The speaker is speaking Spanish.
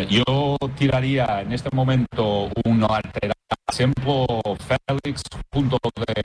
Yo tiraría en este momento uno alterado. Por ejemplo, Félix, punto